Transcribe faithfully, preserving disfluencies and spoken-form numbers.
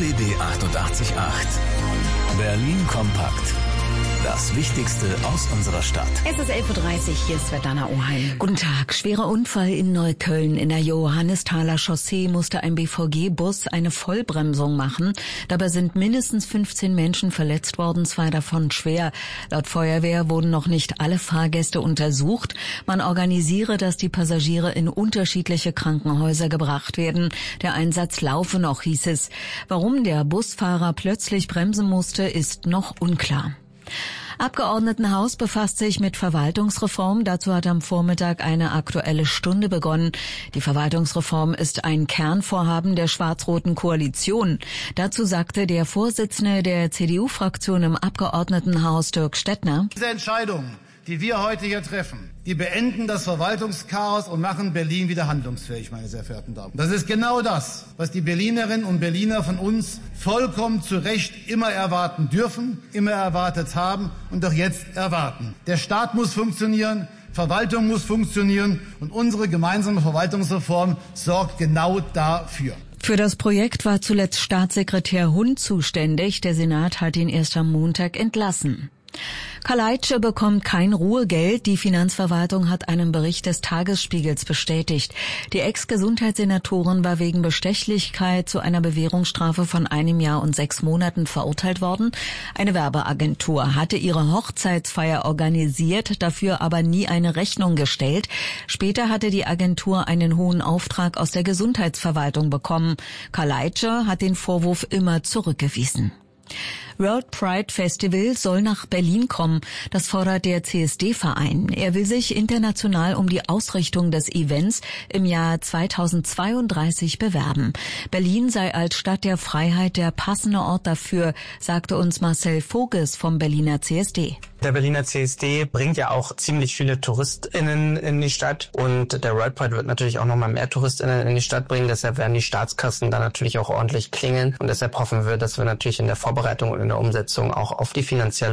B B achtundachtzig Komma acht. Berlin kompakt. Das Wichtigste aus unserer Stadt. Es ist elf Uhr dreißig, hier ist Svetlana Oheim. Guten Tag. Schwerer Unfall in Neukölln. In der Johannesthaler Chaussee musste ein B V G-Bus eine Vollbremsung machen. Dabei sind mindestens fünfzehn Menschen verletzt worden, zwei davon schwer. Laut Feuerwehr wurden noch nicht alle Fahrgäste untersucht. Man organisiere, dass die Passagiere in unterschiedliche Krankenhäuser gebracht werden. Der Einsatz laufe noch, hieß es. Warum der Busfahrer plötzlich bremsen musste, ist noch unklar. Abgeordnetenhaus befasst sich mit Verwaltungsreform. Dazu hat am Vormittag eine Aktuelle Stunde begonnen. Die Verwaltungsreform ist ein Kernvorhaben der schwarz-roten Koalition. Dazu sagte der Vorsitzende der C D U-Fraktion im Abgeordnetenhaus, Dirk Stettner: Diese Entscheidungen, die wir heute hier treffen, die beenden das Verwaltungschaos und machen Berlin wieder handlungsfähig, meine sehr verehrten Damen. Das ist genau das, was die Berlinerinnen und Berliner von uns vollkommen zu Recht immer erwarten dürfen, immer erwartet haben und auch jetzt erwarten. Der Staat muss funktionieren, Verwaltung muss funktionieren und unsere gemeinsame Verwaltungsreform sorgt genau dafür. Für das Projekt war zuletzt Staatssekretär Hund zuständig. Der Senat hat ihn erst am Montag entlassen. Kaleitsche bekommt kein Ruhegeld. Die Finanzverwaltung hat einen Bericht des Tagesspiegels bestätigt. Die Ex-Gesundheitssenatorin war wegen Bestechlichkeit zu einer Bewährungsstrafe von einem Jahr und sechs Monaten verurteilt worden. Eine Werbeagentur hatte ihre Hochzeitsfeier organisiert, dafür aber nie eine Rechnung gestellt. Später hatte die Agentur einen hohen Auftrag aus der Gesundheitsverwaltung bekommen. Kaleitsche hat den Vorwurf immer zurückgewiesen. World Pride Festival soll nach Berlin kommen. Das fordert der C S D-Verein. Er will sich international um die Ausrichtung des Events im Jahr zweitausendzweiunddreißig bewerben. Berlin sei als Stadt der Freiheit der passende Ort dafür, sagte uns Marcel Voges vom Berliner C S D. Der Berliner C S D bringt ja auch ziemlich viele TouristInnen in die Stadt und der World Pride wird natürlich auch nochmal mehr TouristInnen in die Stadt bringen. Deshalb werden die Staatskassen da natürlich auch ordentlich klingeln und deshalb hoffen wir, dass wir natürlich in der Vorbereitung und in der Umsetzung auch auf die finanzielle